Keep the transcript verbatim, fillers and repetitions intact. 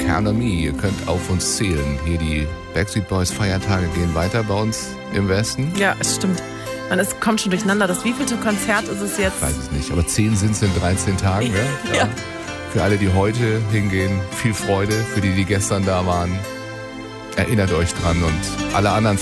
Count on Me. Ihr könnt auf uns zählen. Hier die Backstreet Boys Feiertage gehen weiter bei uns im Westen. Ja, es stimmt. Man, es kommt schon durcheinander. Das wievielte Konzert ist es jetzt? Ich weiß es nicht, aber zehn sind es in dreizehn Tagen. Ne? Ja. Ja. Für alle, die heute hingehen, viel Freude. Für die, die gestern da waren, erinnert euch dran. Und alle anderen